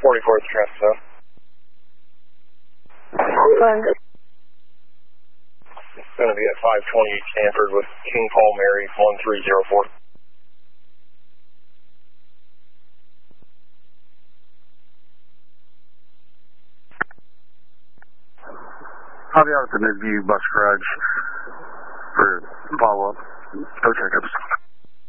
44th traffic zone. It's going to be at 528 Stanford with King Paul Mary 1304. I'll be out at the Midview bus garage for follow-up. Go checkups.